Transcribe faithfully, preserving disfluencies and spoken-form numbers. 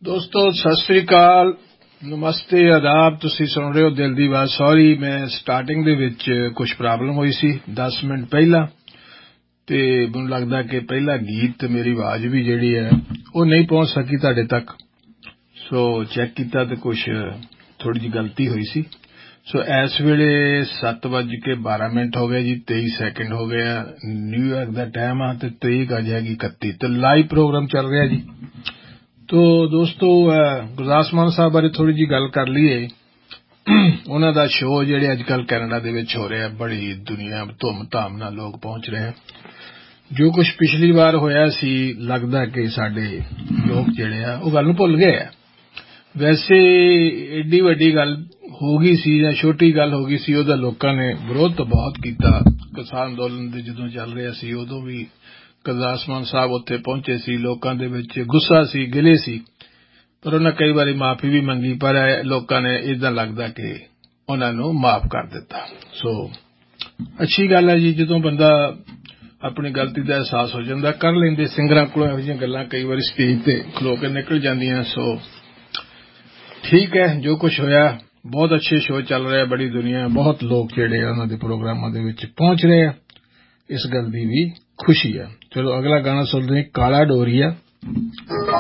दोस्तों सत श्री अकाल नमस्ते आदाब तुसी सुन रहे हो दिल दी आवाज़। सॉरी मैं स्टार्टिंग दे विच कुछ प्रॉब्लम हुई सी दस मिनट पहला ते मैनूं लगदा कि पहला गीत मेरी आवाज़ भी जिहड़ी है वो नहीं पहुंच सकी तुहाडे तक। सो चैक कीता ते कुछ थोड़ी जी गलती हुई सी। सो इस वेले सत्त बज के बारह मिनट हो गए जी, तेईस सैकेंड हो गया। न्यूयॉर्क का टाइम आ ते तरीक अज हैगी इकत्ती ते लाइव प्रोग्राम चल रहा जी। तो दोस्तों गुरदास मान साहब बारे थोड़ी जी गल कर लीए। उन्हां दा शो जिहड़े अजकल कैनेडा दे विच हो रहा, बड़ी दुनिया धूम धाम नाल लोग पहुंच रहे हैं। जो कुछ पिछली बार होया सी लगदा कि साडे लोग जिहड़े आ ओह गल नूं भुल गए आ। वैसे एडी वड्डी गल हो गई सी जां छोटी गल हो गई सी, ओहदा लोकां ने विरोध तो बहुत कीता। किसान अंदोलन दे जदों चल रहा सी उदों भी गुरदास मान साहब उत्थे पहुंचे सी, लोकां दे विच गुस्सा सी, गिले सी, पर उन्हें कई बारी माफी भी मंगी, पर लोकां ने इदां लगदा कि उन्हां नूं माफ कर दिता। सो अच्छी गल है जी, जदों बंदा अपनी गलती का एहसास हो जाता कर लेंदे। सिंगरां कोलों इहो जिहियां गल्लां कई बारी स्टेज ते खलो के निकल जांदियां। सो ठीक है, जो कुछ होया बहुत अच्छे शो चल रहे, बड़ी दुनिया बहुत लोग जिहड़े उन्हां दे प्रोग्रामां दे विच पहुंच रहे हैं, इस गल दी भी खुशी है। चलो अगला गाना सुनते हैं, काला डोरिया।